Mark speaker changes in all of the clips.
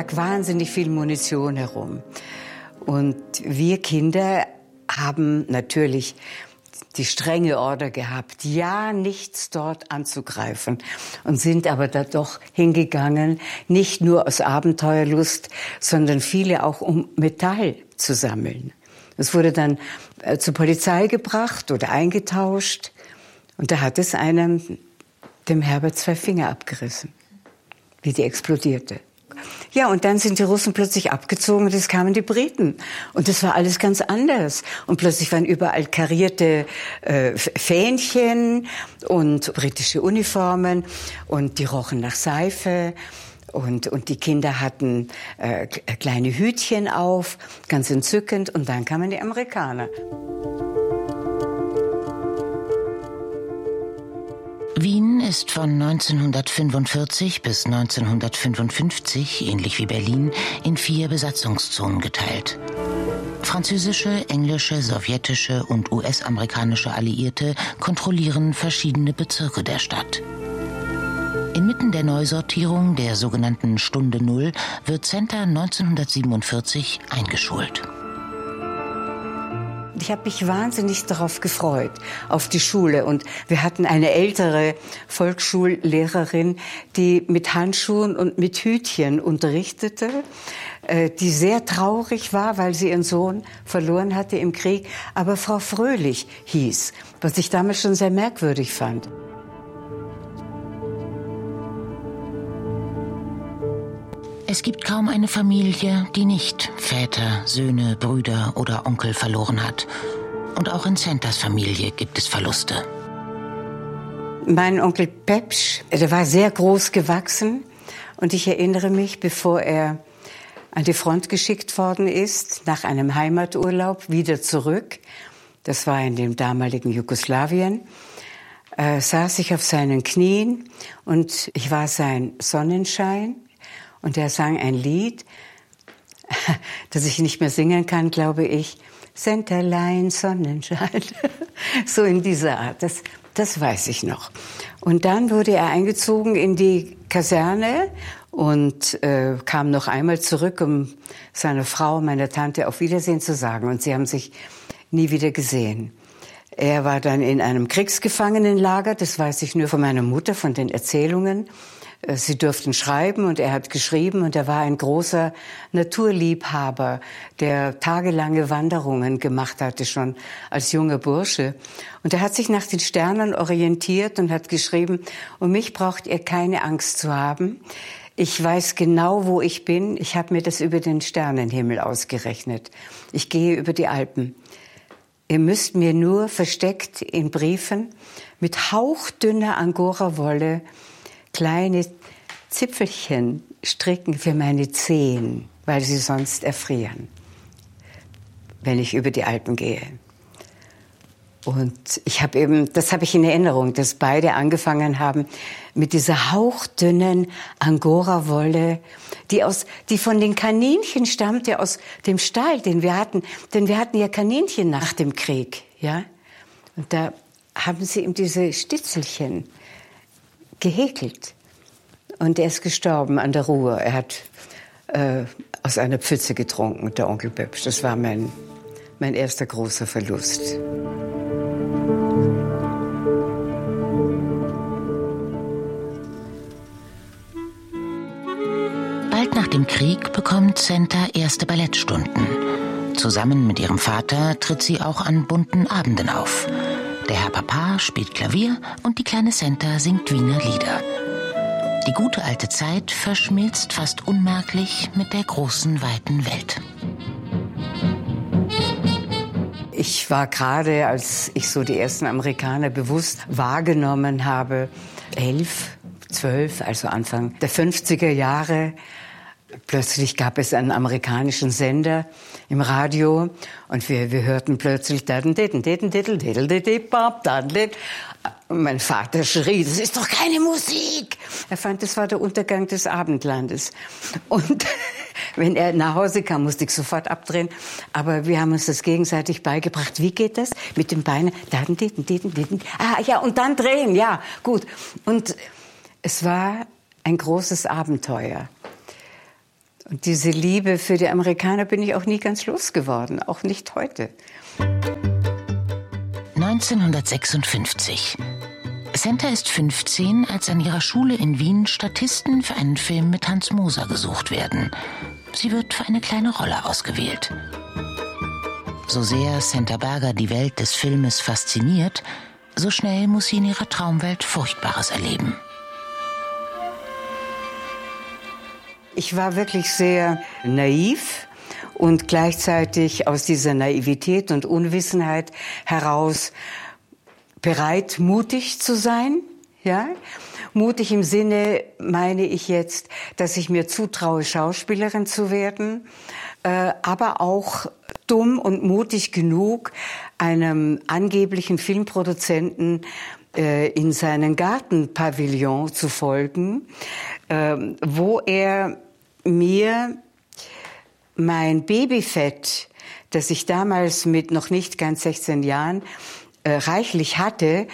Speaker 1: lag wahnsinnig viel Munition herum. Und wir Kinder haben natürlich die strenge Order gehabt, ja, nichts dort anzugreifen. Und sind aber da doch hingegangen, nicht nur aus Abenteuerlust, sondern viele auch, um Metall zu sammeln. Es wurde dann zur Polizei gebracht oder eingetauscht. Und da hat es einem, dem Herbert, 2 Finger abgerissen, wie die explodierte. Ja, und dann sind die Russen plötzlich abgezogen und es kamen die Briten. Und das war alles ganz anders. Und plötzlich waren überall karierte Fähnchen und britische Uniformen und die rochen nach Seife. Und die Kinder hatten kleine Hütchen auf, ganz entzückend. Und dann kamen die Amerikaner.
Speaker 2: Wien ist von 1945 bis 1955, ähnlich wie Berlin, in 4 Besatzungszonen geteilt. Französische, englische, sowjetische und US-amerikanische Alliierte kontrollieren verschiedene Bezirke der Stadt. Inmitten der Neusortierung der sogenannten Stunde Null wird Center 1947 eingeschult.
Speaker 1: Ich habe mich wahnsinnig darauf gefreut, auf die Schule. Und wir hatten eine ältere Volksschullehrerin, die mit Handschuhen und mit Hütchen unterrichtete, die sehr traurig war, weil sie ihren Sohn verloren hatte im Krieg, aber Frau Fröhlich hieß, was ich damals schon sehr merkwürdig fand.
Speaker 2: Es gibt kaum eine Familie, die nicht Väter, Söhne, Brüder oder Onkel verloren hat. Und auch in Centers Familie gibt es Verluste.
Speaker 1: Mein Onkel Pepsch, der war sehr groß gewachsen. Und ich erinnere mich, bevor er an die Front geschickt worden ist, nach einem Heimaturlaub wieder zurück, das war in dem damaligen Jugoslawien, saß ich auf seinen Knien und ich war sein Sonnenschein. Und er sang ein Lied, das ich nicht mehr singen kann, glaube ich. Centerlein, Sonnenschein. So in dieser Art, das weiß ich noch. Und dann wurde er eingezogen in die Kaserne und kam noch einmal zurück, um seiner Frau, meiner Tante, auf Wiedersehen zu sagen. Und sie haben sich nie wieder gesehen. Er war dann in einem Kriegsgefangenenlager, das weiß ich nur von meiner Mutter, von den Erzählungen. Sie durften schreiben und er hat geschrieben und er war ein großer Naturliebhaber, der tagelange Wanderungen gemacht hatte, schon als junger Bursche. Und er hat sich nach den Sternen orientiert und hat geschrieben, um mich braucht ihr keine Angst zu haben. Ich weiß genau, wo ich bin. Ich habe mir das über den Sternenhimmel ausgerechnet. Ich gehe über die Alpen. Ihr müsst mir nur versteckt in Briefen mit hauchdünner Angora-Wolle kleine Zipfelchen stricken für meine Zehen, weil sie sonst erfrieren, wenn ich über die Alpen gehe. Und das habe ich in Erinnerung, dass beide angefangen haben mit dieser hauchdünnen Angora-Wolle, die von den Kaninchen stammte, aus dem Stall, den wir hatten. Denn wir hatten ja Kaninchen nach dem Krieg, ja. Und da haben sie ihm diese Stitzelchen gehäkelt. Und er ist gestorben an der Ruhr. Er hat aus einer Pfütze getrunken, der Onkel Pepsch. Das war mein erster großer Verlust.
Speaker 2: Bald nach dem Krieg bekommt Center erste Ballettstunden. Zusammen mit ihrem Vater tritt sie auch an bunten Abenden auf. Der Herr Papa spielt Klavier und die kleine Center singt Wiener Lieder. Die gute alte Zeit verschmilzt fast unmerklich mit der großen, weiten Welt.
Speaker 1: Ich war gerade, als ich so die ersten Amerikaner bewusst wahrgenommen habe, 11, 12, also Anfang der 50er Jahre. Plötzlich gab es einen amerikanischen Sender im Radio und wir hörten plötzlich und mein Vater schrie, das ist doch keine Musik. Er fand, das war der Untergang des Abendlandes. Und wenn er nach Hause kam, musste ich sofort abdrehen. Aber wir haben uns das gegenseitig beigebracht. Wie geht das? Mit den Beinen. Ah, ja, und dann drehen. Ja, gut. Und es war ein großes Abenteuer. Und diese Liebe für die Amerikaner bin ich auch nie ganz losgeworden, auch nicht heute.
Speaker 2: 1956. Senta ist 15, als an ihrer Schule in Wien Statisten für einen Film mit Hans Moser gesucht werden. Sie wird für eine kleine Rolle ausgewählt. So sehr Senta Berger die Welt des Filmes fasziniert, so schnell muss sie in ihrer Traumwelt Furchtbares erleben.
Speaker 1: Ich war wirklich sehr naiv und gleichzeitig aus dieser Naivität und Unwissenheit heraus bereit, mutig zu sein. Ja? Mutig im Sinne, meine ich jetzt, dass ich mir zutraue, Schauspielerin zu werden, aber auch dumm und mutig genug, einem angeblichen Filmproduzenten in seinen Gartenpavillon zu folgen, wo er mir mein Babyfett, das ich damals mit noch nicht ganz 16 Jahren reichlich hatte,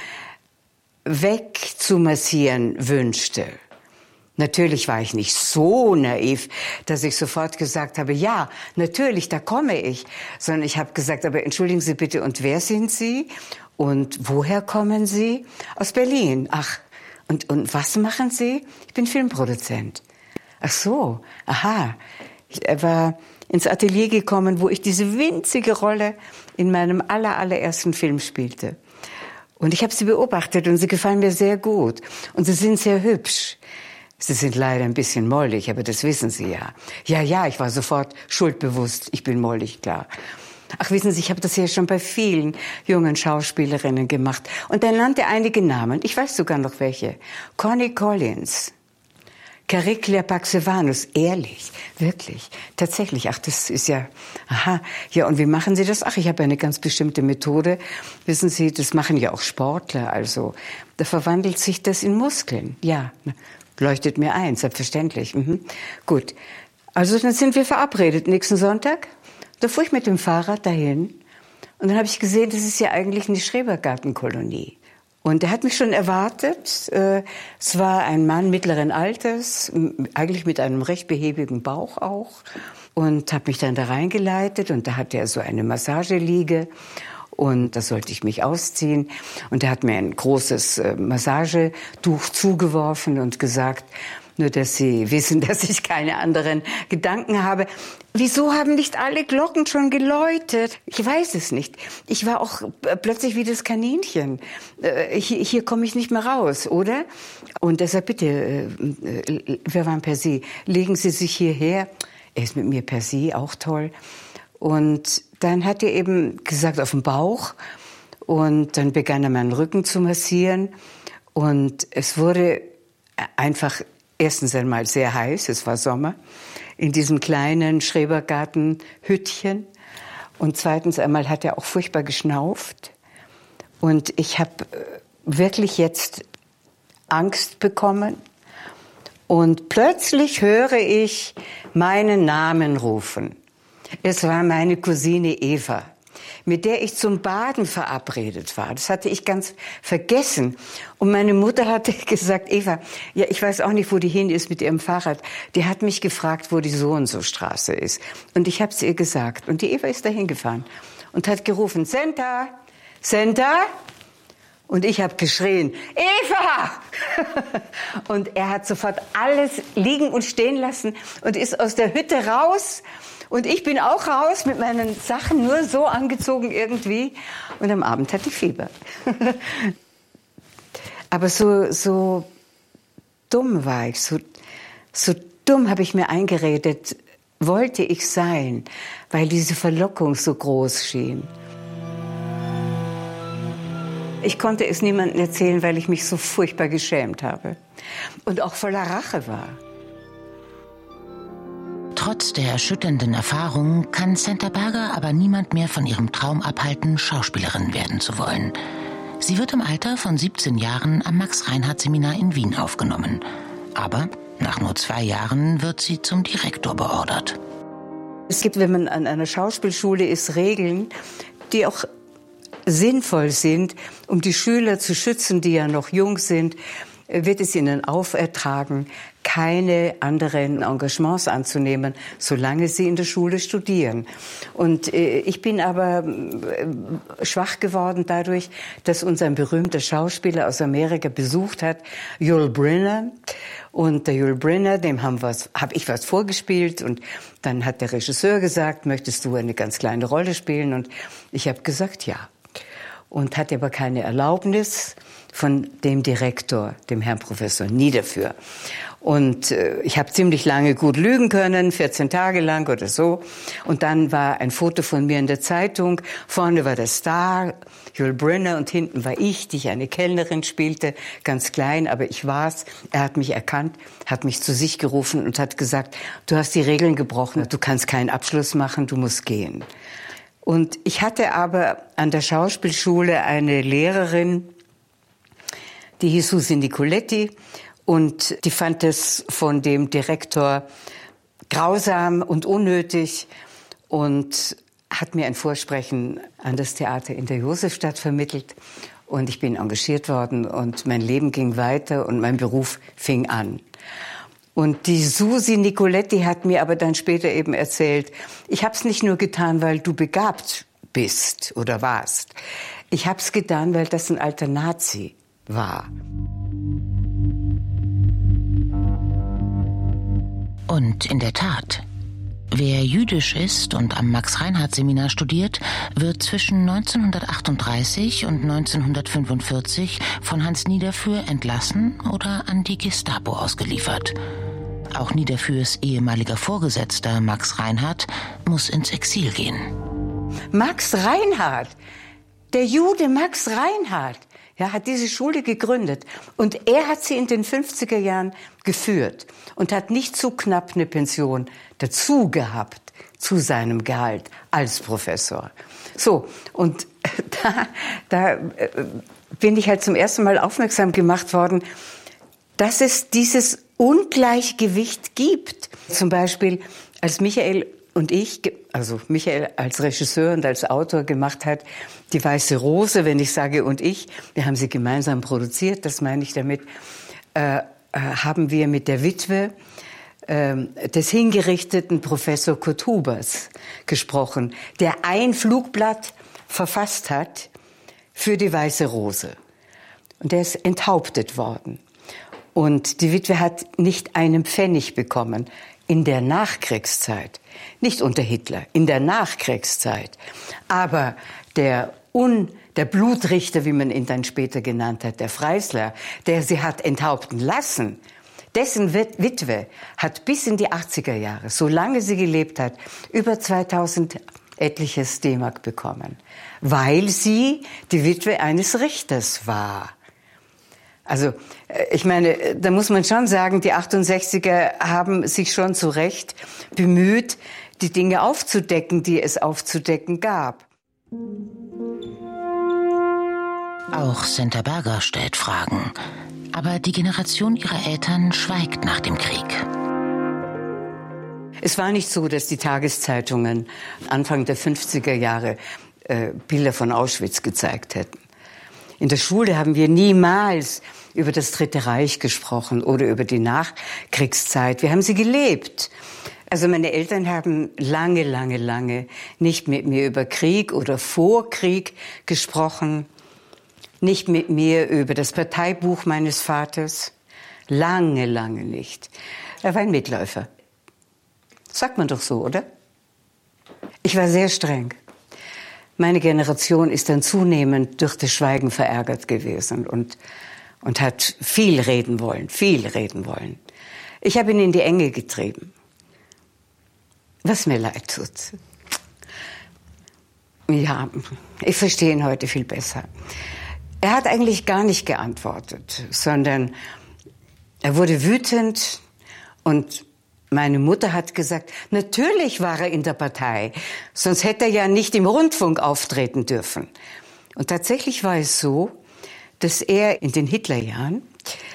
Speaker 1: wegzumassieren wünschte. Natürlich war ich nicht so naiv, dass ich sofort gesagt habe, ja, natürlich, da komme ich. Sondern ich habe gesagt, aber entschuldigen Sie bitte, und wer sind Sie? Und woher kommen Sie? Aus Berlin. Ach, und was machen Sie? Ich bin Filmproduzent. Ach so, aha. Er war ins Atelier gekommen, wo ich diese winzige Rolle in meinem allerersten Film spielte. Und ich habe sie beobachtet und sie gefallen mir sehr gut. Und sie sind sehr hübsch. Sie sind leider ein bisschen mollig, aber das wissen Sie ja. Ja, ich war sofort schuldbewusst. Ich bin mollig, klar. Ach, wissen Sie, ich habe das ja schon bei vielen jungen Schauspielerinnen gemacht. Und er nannte einige Namen. Ich weiß sogar noch welche. Connie Collins. Chariklia Paxevanus, ehrlich, wirklich, tatsächlich. Ach, das ist ja, aha. Ja, und wie machen Sie das? Ach, ich habe eine ganz bestimmte Methode. Wissen Sie, das machen ja auch Sportler, also da verwandelt sich das in Muskeln. Ja, leuchtet mir ein, selbstverständlich. Gut, also dann sind wir verabredet nächsten Sonntag. Da fuhr ich mit dem Fahrrad dahin und dann habe ich gesehen, das ist ja eigentlich eine Schrebergartenkolonie. Und er hat mich schon erwartet. Es war ein Mann mittleren Alters, eigentlich mit einem recht behäbigen Bauch auch. Und hat mich dann da reingeleitet. Und da hatte er so eine Massageliege. Und da sollte ich mich ausziehen. Und er hat mir ein großes Massagetuch zugeworfen und gesagt, nur dass Sie wissen, dass ich keine anderen Gedanken habe. Wieso haben nicht alle Glocken schon geläutet? Ich weiß es nicht. Ich war auch plötzlich wie das Kaninchen. Hier komme ich nicht mehr raus, oder? Und er sagt, bitte, wir waren per Sie, legen Sie sich hierher. Er ist mit mir per Sie, auch toll. Und dann hat er eben gesagt, auf den Bauch. Und dann begann er meinen Rücken zu massieren. Und es wurde einfach erstens einmal sehr heiß, es war Sommer, in diesem kleinen Schrebergartenhüttchen. Und zweitens einmal hat er auch furchtbar geschnauft. Und ich habe wirklich jetzt Angst bekommen. Und plötzlich höre ich meinen Namen rufen. Es war meine Cousine Eva, mit der ich zum Baden verabredet war. Das hatte ich ganz vergessen. Und meine Mutter hatte gesagt, Eva, ja, ich weiß auch nicht, wo die hin ist mit ihrem Fahrrad. Die hat mich gefragt, wo die So-und-so-Straße ist. Und ich habe es ihr gesagt. Und die Eva ist dahin gefahren und hat gerufen, Senta, Senta. Und ich habe geschrien, Eva! Und er hat sofort alles liegen und stehen lassen und ist aus der Hütte raus. Und ich bin auch raus mit meinen Sachen, nur so angezogen irgendwie. Und am Abend hatte ich Fieber. Aber so dumm war ich, so dumm habe ich mir eingeredet, wollte ich sein, weil diese Verlockung so groß schien. Ich konnte es niemandem erzählen, weil ich mich so furchtbar geschämt habe und auch voller Rache war.
Speaker 2: Trotz der erschütternden Erfahrung kann Senta Berger aber niemand mehr von ihrem Traum abhalten, Schauspielerin werden zu wollen. Sie wird im Alter von 17 Jahren am Max-Reinhardt-Seminar in Wien aufgenommen. Aber nach nur 2 Jahren wird sie zum Direktor beordert.
Speaker 1: Es gibt, wenn man an einer Schauspielschule ist, Regeln, die auch sinnvoll sind, um die Schüler zu schützen, die ja noch jung sind, wird es ihnen aufertragen, keine anderen Engagements anzunehmen, solange sie in der Schule studieren. Und ich bin aber schwach geworden dadurch, dass uns ein berühmter Schauspieler aus Amerika besucht hat, Yul Brynner. Und der Yul Brynner, dem habe ich was vorgespielt, und dann hat der Regisseur gesagt, möchtest du eine ganz kleine Rolle spielen? Und ich habe gesagt, ja. Und hatte aber keine Erlaubnis von dem Direktor, dem Herrn Professor Niederführ. Und ich habe ziemlich lange gut lügen können, 14 Tage lang oder so. Und dann war ein Foto von mir in der Zeitung. Vorne war der Star, Yul Brynner, und hinten war ich, die ich eine Kellnerin spielte, ganz klein, aber ich war's. Er hat mich erkannt, hat mich zu sich gerufen und hat gesagt, du hast die Regeln gebrochen, du kannst keinen Abschluss machen, du musst gehen. Und ich hatte aber an der Schauspielschule eine Lehrerin, die hieß Susi Nicoletti, und die fand es von dem Direktor grausam und unnötig und hat mir ein Vorsprechen an das Theater in der Josefstadt vermittelt. Und ich bin engagiert worden und mein Leben ging weiter und mein Beruf fing an. Und die Susi Nicoletti hat mir aber dann später eben erzählt, ich habe es nicht nur getan, weil du begabt bist oder warst. Ich habe es getan, weil das ein alter Nazi war.
Speaker 2: Und in der Tat, wer jüdisch ist und am Max-Reinhardt-Seminar studiert, wird zwischen 1938 und 1945 von Hans Niederführ entlassen oder an die Gestapo ausgeliefert. Auch Niederführs ehemaliger Vorgesetzter Max Reinhardt muss ins Exil gehen.
Speaker 1: Max Reinhardt, der Jude Max Reinhardt, ja, hat diese Schule gegründet. Und er hat sie in den 50er Jahren geführt und hat nicht so knapp eine Pension dazu gehabt zu seinem Gehalt als Professor. So, und da bin ich halt zum ersten Mal aufmerksam gemacht worden, dass es dieses Ungleichgewicht gibt. Zum Beispiel, als Michael und ich, also Michael als Regisseur und als Autor gemacht hat, Die Weiße Rose, wenn ich sage und ich, wir haben sie gemeinsam produziert, das meine ich damit, haben wir mit der Witwe des hingerichteten Professor Kurt Hubers gesprochen, der ein Flugblatt verfasst hat für Die Weiße Rose. Und der ist enthauptet worden. Und die Witwe hat nicht einen Pfennig bekommen in der Nachkriegszeit. Nicht unter Hitler, in der Nachkriegszeit. Aber der Blutrichter, wie man ihn dann später genannt hat, der Freisler, der sie hat enthaupten lassen, dessen Witwe hat bis in die 80er Jahre, solange sie gelebt hat, über 2000 etliches D-Mark bekommen. Weil sie die Witwe eines Richters war. Also, ich meine, da muss man schon sagen, die 68er haben sich schon zu Recht bemüht, die Dinge aufzudecken, die es aufzudecken gab.
Speaker 2: Auch Senta Berger stellt Fragen. Aber die Generation ihrer Eltern schweigt nach dem Krieg.
Speaker 1: Es war nicht so, dass die Tageszeitungen Anfang der 50er Jahre Bilder von Auschwitz gezeigt hätten. In der Schule haben wir niemals über das Dritte Reich gesprochen oder über die Nachkriegszeit. Wir haben sie gelebt. Also meine Eltern haben lange nicht mit mir über Krieg oder Vorkrieg gesprochen. Nicht mit mir über das Parteibuch meines Vaters. Lange nicht. Er war ein Mitläufer. Sagt man doch so, oder? Ich war sehr streng. Meine Generation ist dann zunehmend durch das Schweigen verärgert gewesen und hat viel reden wollen. Ich habe ihn in die Enge getrieben. Was mir leid tut. Ja, ich verstehe ihn heute viel besser. Er hat eigentlich gar nicht geantwortet, sondern er wurde wütend und meine Mutter hat gesagt, natürlich war er in der Partei, sonst hätte er ja nicht im Rundfunk auftreten dürfen. Und tatsächlich war es so, dass er in den Hitlerjahren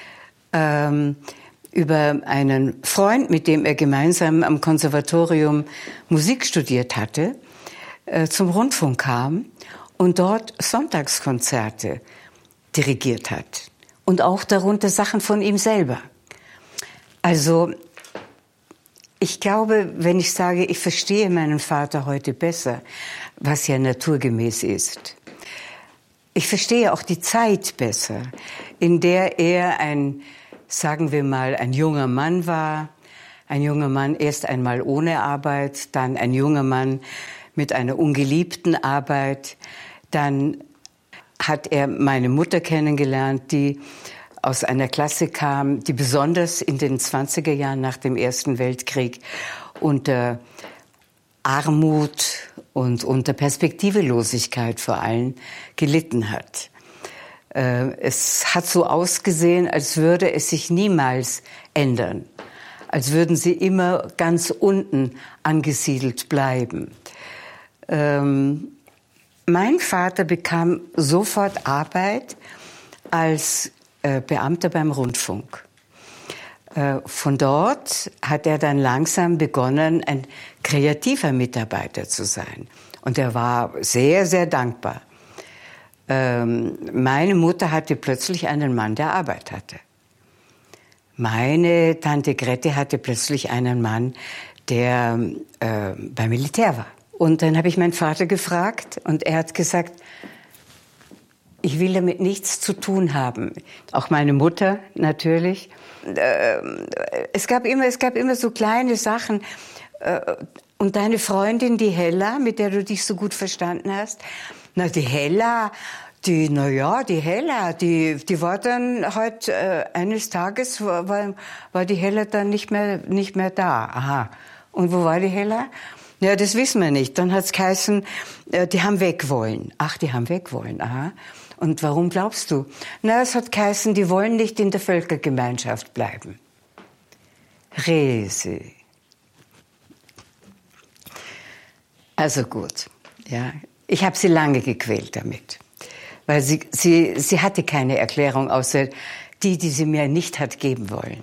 Speaker 1: über einen Freund, mit dem er gemeinsam am Konservatorium Musik studiert hatte, zum Rundfunk kam und dort Sonntagskonzerte dirigiert hat. und auch darunter Sachen von ihm selber. Also ich glaube, wenn ich sage, ich verstehe meinen Vater heute besser, was ja naturgemäß ist. Ich verstehe auch die Zeit besser, in der er sagen wir mal, ein junger Mann war. Ein junger Mann erst einmal ohne Arbeit, dann ein junger Mann mit einer ungeliebten Arbeit. Dann hat er meine Mutter kennengelernt, die aus einer Klasse kam, die besonders in den 20er Jahren nach dem Ersten Weltkrieg unter Armut und unter Perspektivelosigkeit vor allem gelitten hat. Es hat so ausgesehen, als würde es sich niemals ändern, als würden sie immer ganz unten angesiedelt bleiben. Mein Vater bekam sofort Arbeit als Beamter beim Rundfunk. Von dort hat er dann langsam begonnen, ein kreativer Mitarbeiter zu sein. Und er war sehr, sehr dankbar. Meine Mutter hatte plötzlich einen Mann, der Arbeit hatte. Meine Tante Grete hatte plötzlich einen Mann, der beim Militär war. Und dann habe ich meinen Vater gefragt und er hat gesagt, ich will damit nichts zu tun haben. Auch meine Mutter natürlich. Es gab immer so kleine Sachen. Und deine Freundin, die Hella, mit der du dich so gut verstanden hast, die Hella, die war dann halt eines Tages war die Hella dann nicht mehr da. Aha. Und wo war die Hella? Ja, das wissen wir nicht. Dann hat's geheißen, die haben weg wollen. Ach, die haben weg wollen. Aha. Und warum glaubst du? Na, es hat geheißen, die wollen nicht in der Völkergemeinschaft bleiben. Resi. Also gut, ja. Ich habe sie lange gequält damit, weil sie hatte keine Erklärung, außer die sie mir nicht hat geben wollen.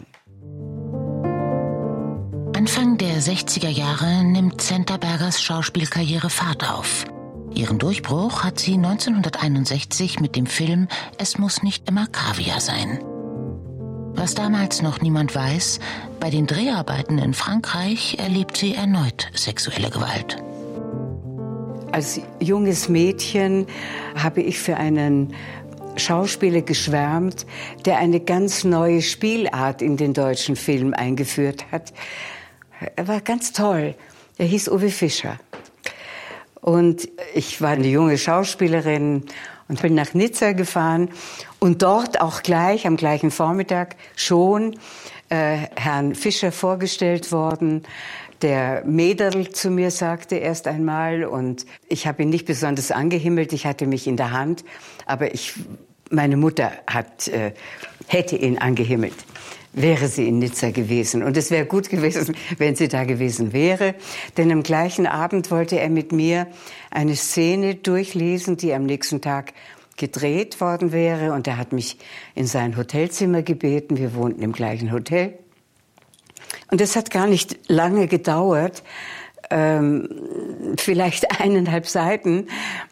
Speaker 2: Anfang der 60er Jahre nimmt Zenta Bergers Schauspielkarriere Fahrt auf. Ihren Durchbruch hat sie 1961 mit dem Film »Es muss nicht immer Kaviar sein«. Was damals noch niemand weiß, bei den Dreharbeiten in Frankreich erlebt sie erneut sexuelle Gewalt.
Speaker 1: Als junges Mädchen habe ich für einen Schauspieler geschwärmt, der eine ganz neue Spielart in den deutschen Film eingeführt hat. Er war ganz toll. Er hieß Uwe Fischer. Und ich war eine junge Schauspielerin und bin nach Nizza gefahren und dort auch gleich am gleichen Vormittag schon Herrn Fischer vorgestellt worden, der Mäderl zu mir sagte erst einmal und ich habe ihn nicht besonders angehimmelt, ich hatte mich in der Hand, aber meine Mutter hätte ihn angehimmelt, wäre sie in Nizza gewesen. Und es wäre gut gewesen, wenn sie da gewesen wäre, denn am gleichen Abend wollte er mit mir eine Szene durchlesen, die am nächsten Tag gedreht worden wäre und er hat mich in sein Hotelzimmer gebeten, wir wohnten im gleichen Hotel. Und es hat gar nicht lange gedauert, vielleicht 1,5 Seiten.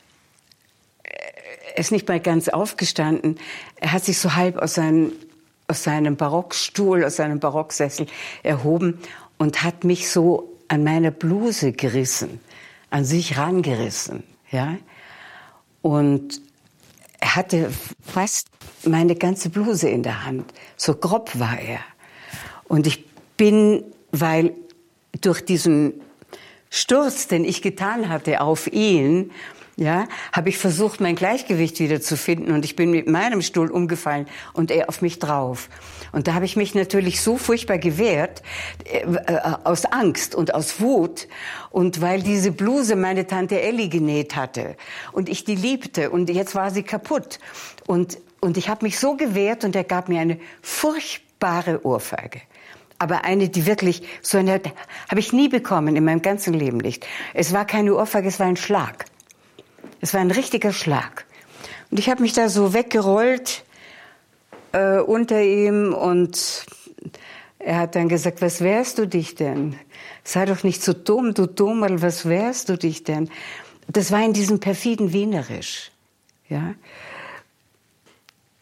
Speaker 1: Er ist nicht mal ganz aufgestanden. Er hat sich so halb aus seinem Barockstuhl, aus seinem Barocksessel erhoben und hat mich so an meiner Bluse gerissen, an sich rangerissen. Ja? Und er hatte fast meine ganze Bluse in der Hand. So grob war er. Und ich bin, weil durch diesen Sturz, den ich getan hatte auf ihn, ja, habe ich versucht, mein Gleichgewicht wieder zu finden und ich bin mit meinem Stuhl umgefallen und er auf mich drauf. Und da habe ich mich natürlich so furchtbar gewehrt, aus Angst und aus Wut und weil diese Bluse meine Tante Elli genäht hatte und ich die liebte und jetzt war sie kaputt. Und ich habe mich so gewehrt und er gab mir eine furchtbare Ohrfeige. Aber eine, die wirklich, so eine habe ich nie bekommen, in meinem ganzen Leben nicht. Es war keine Ohrfeige, es war ein Schlag. Es war ein richtiger Schlag. Und ich habe mich da so weggerollt unter ihm und er hat dann gesagt, was wehrst du dich denn? Sei doch nicht so dumm, du Dummerl, was wehrst du dich denn? Das war in diesem perfiden Wienerisch. Ja?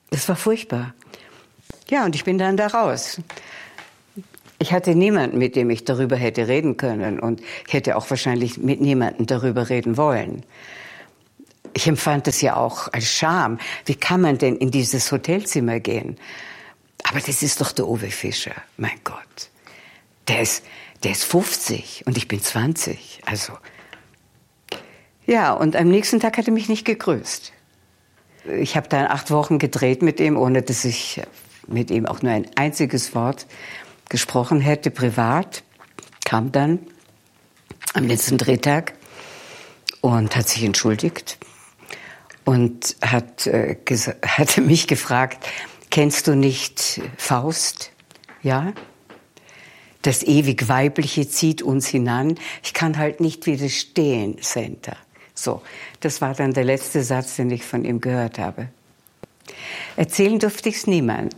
Speaker 1: Das war furchtbar. Ja, und ich bin dann da raus. Ich hatte niemanden, mit dem ich darüber hätte reden können. Und ich hätte auch wahrscheinlich mit niemandem darüber reden wollen. Ich empfand es ja auch als Scham. Wie kann man denn in dieses Hotelzimmer gehen? Aber das ist doch der Uwe Fischer, mein Gott. Der ist 50 und ich bin 20. Also, ja, und am nächsten Tag hat er mich nicht gegrüßt. Ich habe dann 8 Wochen gedreht mit ihm, ohne dass ich mit ihm auch nur ein einziges Wort gesprochen hätte, privat. Kam dann am letzten Drehtag und hat sich entschuldigt und hatte mich gefragt, kennst du nicht Faust? Ja? Das ewig Weibliche zieht uns hinan. Ich kann halt nicht widerstehen, Senta. So, das war dann der letzte Satz, den ich von ihm gehört habe. Erzählen durfte ich es niemand.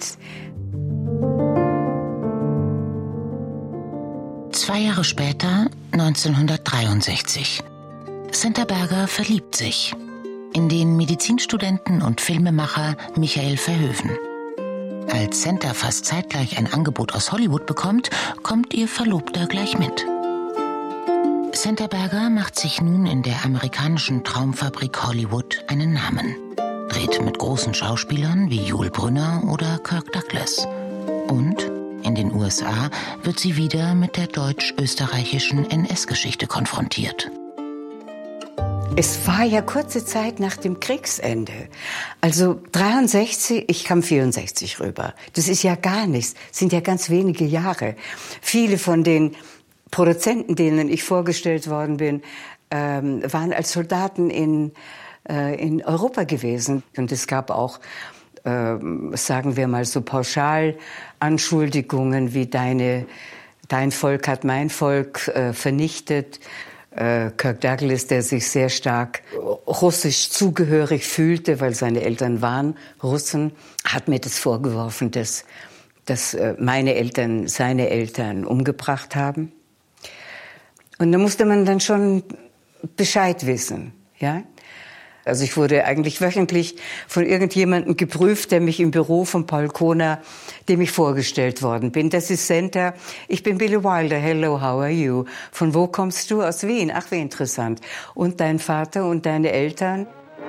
Speaker 2: 2 Jahre später, 1963. Senta Berger verliebt sich in den Medizinstudenten und Filmemacher Michael Verhoeven. Als Senta fast zeitgleich ein Angebot aus Hollywood bekommt, kommt ihr Verlobter gleich mit. Senta Berger macht sich nun in der amerikanischen Traumfabrik Hollywood einen Namen. Dreht mit großen Schauspielern wie Yul Brynner oder Kirk Douglas. Und in den USA wird sie wieder mit der deutsch-österreichischen NS-Geschichte konfrontiert.
Speaker 1: Es war ja kurze Zeit nach dem Kriegsende. Also 63, ich kam 64 rüber. Das ist ja gar nichts, sind ja ganz wenige Jahre. Viele von den Produzenten, denen ich vorgestellt worden bin, waren als Soldaten in Europa gewesen. Und es gab auch, sagen wir mal so Pauschal-Anschuldigungen wie dein Volk hat mein Volk vernichtet. Kirk Douglas, der sich sehr stark russisch zugehörig fühlte, weil seine Eltern waren Russen, hat mir das vorgeworfen, dass meine Eltern seine Eltern umgebracht haben. Und da musste man dann schon Bescheid wissen, ja. Also ich wurde eigentlich wöchentlich von irgendjemandem geprüft, der mich im Büro von Paul Kohner, dem ich vorgestellt worden bin. Das ist Senta. Ich bin Billy Wilder. Hello, how are you? Von wo kommst du? Aus Wien. Ach, wie interessant. Und dein Vater und deine Eltern?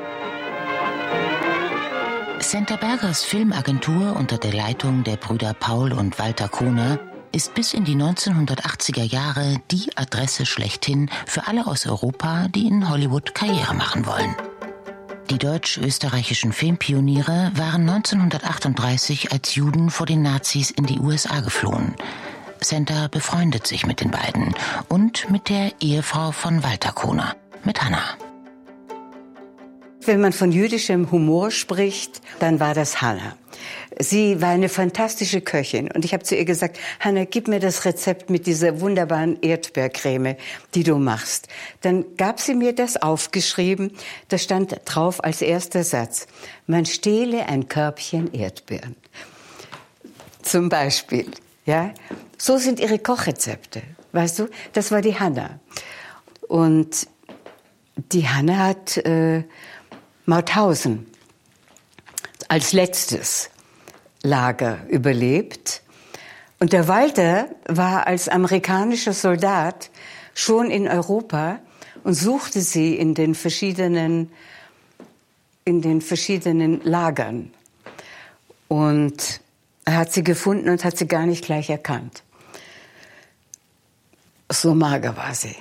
Speaker 2: Senta Bergers Filmagentur unter der Leitung der Brüder Paul und Walter Kohner ist bis in die 1980er Jahre die Adresse schlechthin für alle aus Europa, die in Hollywood Karriere machen wollen. Die deutsch-österreichischen Filmpioniere waren 1938 als Juden vor den Nazis in die USA geflohen. Senta befreundet sich mit den beiden und mit der Ehefrau von Walter Kohner, mit Hanna.
Speaker 1: Wenn man von jüdischem Humor spricht, dann war das Hanna. Sie war eine fantastische Köchin und ich habe zu ihr gesagt, Hanna, gib mir das Rezept mit dieser wunderbaren Erdbeercreme, die du machst. Dann gab sie mir das aufgeschrieben, da stand drauf als erster Satz, man stehle ein Körbchen Erdbeeren. Zum Beispiel, ja. So sind ihre Kochrezepte, weißt du, das war die Hanna. Und die Hanna hat Mauthausen als letztes Lager überlebt. Und der Walter war als amerikanischer Soldat schon in Europa und suchte sie in den verschiedenen Lagern. Und er hat sie gefunden und hat sie gar nicht gleich erkannt. So mager war sie.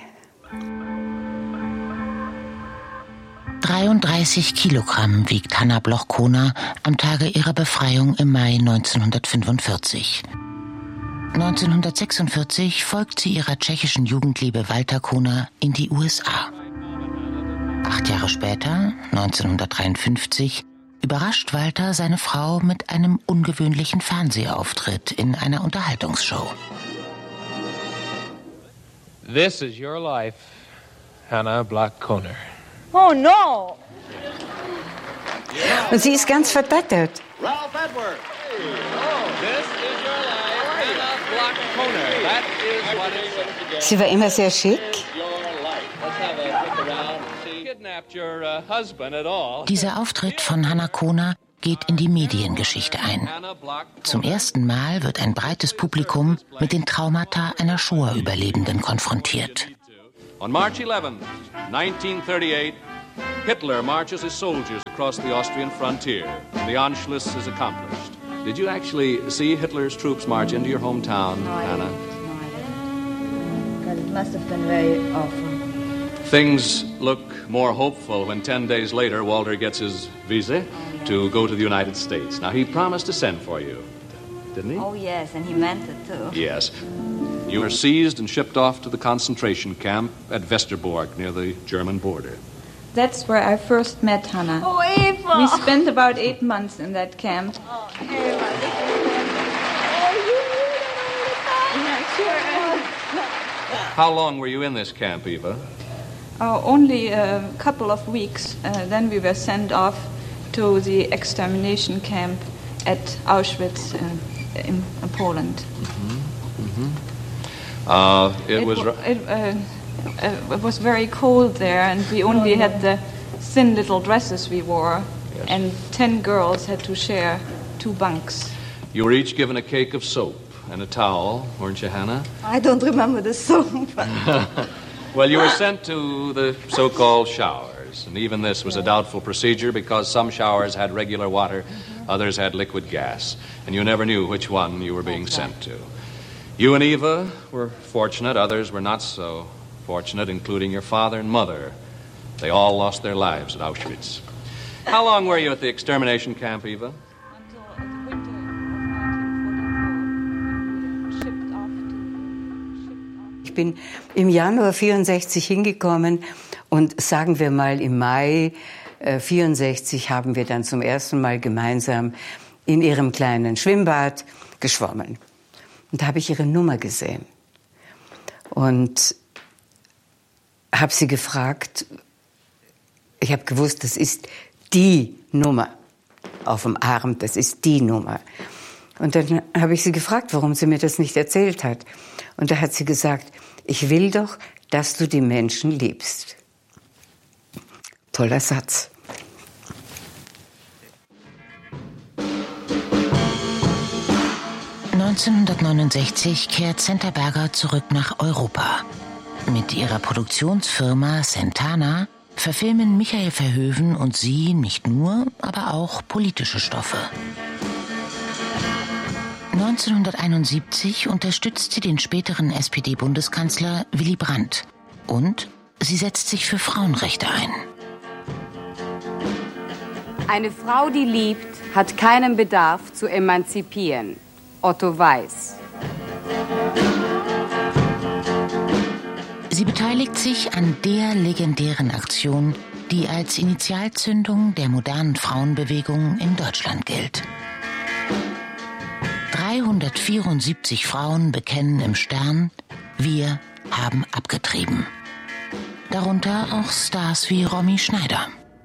Speaker 2: 33 Kilogramm wiegt Hanna Bloch-Kohner am Tage ihrer Befreiung im Mai 1945. 1946 folgt sie ihrer tschechischen Jugendliebe Walter Kohner in die USA. 8 Jahre später, 1953, überrascht Walter seine Frau mit einem ungewöhnlichen Fernsehauftritt in einer Unterhaltungsshow.
Speaker 3: This is your life, Hanna Bloch-Kohner.
Speaker 4: Oh no!
Speaker 1: Und sie ist ganz verdattert.
Speaker 3: Ralph Edwards. This is your life, Hanna Bloch-Kohner. That is what it's.
Speaker 1: Sie war immer sehr schick.
Speaker 2: Dieser Auftritt von Hanna Kohner geht in die Mediengeschichte ein. Zum ersten Mal wird ein breites Publikum mit den Traumata einer Shoah-Überlebenden konfrontiert.
Speaker 3: On March 11, 1938, Hitler marches his soldiers across the Austrian frontier, and the Anschluss is accomplished. Did you actually see Hitler's troops march into your hometown, Anna?
Speaker 4: No, because it must have been very awful.
Speaker 3: Things look more hopeful when 10 days later Walter gets his visa to go to the United States. Now, he promised to send for you, didn't he?
Speaker 4: Oh, yes, and he meant it, too.
Speaker 3: Yes. You were seized and shipped off to the concentration camp at Westerbork near the German border.
Speaker 5: That's where I first met Hannah.
Speaker 4: Oh, Eva!
Speaker 5: We spent about 8 months in that camp.
Speaker 4: Oh, Eva, you
Speaker 5: Yeah, sure.
Speaker 3: How long were you in this camp, Eva?
Speaker 5: Only a couple of weeks. Then we were sent off to the extermination camp at Auschwitz in Poland.
Speaker 3: It
Speaker 5: was very cold there, and we only had the thin little dresses we wore,
Speaker 3: Yes.
Speaker 5: and 10 girls had to share 2 bunks.
Speaker 3: You were each given a cake of soap and a towel, weren't you, Hannah?
Speaker 4: I don't remember the song.
Speaker 3: Well, you were sent to the so-called showers, and even this was a doubtful procedure because some showers had regular water, others had liquid gas, and you never knew which one you were being sent to. You and Eva were fortunate, others were not so fortunate, including your father and mother. They all lost their lives at Auschwitz. How long were you at the extermination camp, Eva?
Speaker 5: Until the winter of 1944, shipped off.
Speaker 1: Ich bin im Januar 64 hingekommen und sagen wir mal im Mai 64 haben wir dann zum ersten Mal gemeinsam in ihrem kleinen Schwimmbad geschwommen. Und da habe ich ihre Nummer gesehen und habe sie gefragt, ich habe gewusst, das ist die Nummer auf dem Arm, das ist die Nummer. Und dann habe ich sie gefragt, warum sie mir das nicht erzählt hat. Und da hat sie gesagt, ich will doch, dass du die Menschen liebst. Toller Satz.
Speaker 2: (1969) kehrt Senta Berger zurück nach Europa. Mit ihrer Produktionsfirma Sentana verfilmen Michael Verhoeven und sie nicht nur, aber auch politische Stoffe. 1971 unterstützt sie den späteren SPD-Bundeskanzler Willy Brandt und sie setzt sich für Frauenrechte ein.
Speaker 6: Eine Frau, die liebt, hat keinen Bedarf zu emanzipieren. Otto Weiß.
Speaker 2: Sie beteiligt sich an der legendären Aktion, die als Initialzündung der modernen Frauenbewegung in Deutschland gilt. 374 Frauen bekennen im Stern, wir haben abgetrieben. Darunter auch Stars wie Romy Schneider.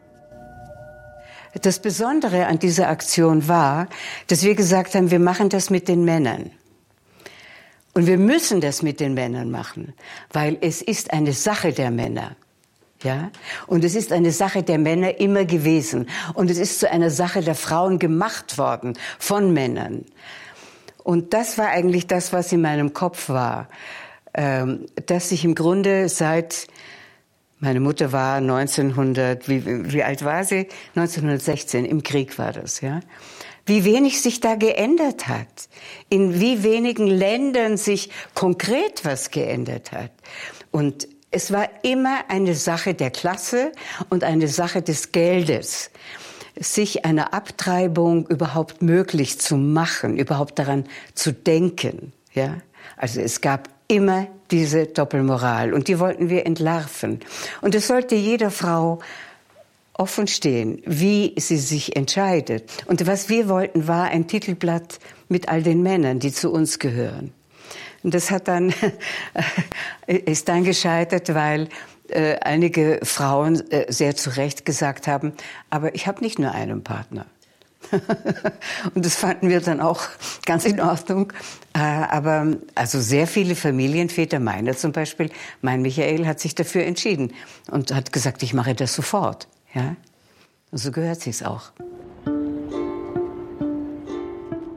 Speaker 1: Das Besondere an dieser Aktion war, dass wir gesagt haben, wir machen das mit den Männern. Und wir müssen das mit den Männern machen, weil es ist eine Sache der Männer. Ja? Und es ist eine Sache der Männer immer gewesen. Und es ist zu einer Sache der Frauen gemacht worden von Männern. Und das war eigentlich das, was in meinem Kopf war. Dass ich im Grunde seit... Meine Mutter war 1900, wie alt war sie? 1916, im Krieg war das, ja. Wie wenig sich da geändert hat. In wie wenigen Ländern sich konkret was geändert hat. Und es war immer eine Sache der Klasse und eine Sache des Geldes, sich eine Abtreibung überhaupt möglich zu machen, überhaupt daran zu denken, ja. Also es gab immer diese Doppelmoral und die wollten wir entlarven. Und es sollte jeder Frau offen stehen, wie sie sich entscheidet. Und was wir wollten, war ein Titelblatt mit all den Männern, die zu uns gehören. Und das hat dann, ist dann gescheitert, weil einige Frauen sehr zu Recht gesagt haben, aber ich habe nicht nur einen Partner. Und das fanden wir dann auch ganz in Ordnung. Aber also sehr viele Familienväter, meiner zum Beispiel, mein Michael hat sich dafür entschieden und hat gesagt, ich mache das sofort. Ja? Und so gehört sich's auch.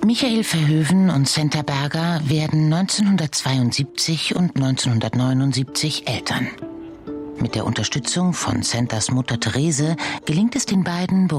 Speaker 2: Michael Verhoeven und Senta Berger werden 1972 und 1979 Eltern. Mit der Unterstützung von Sentas Mutter Therese gelingt es den beiden,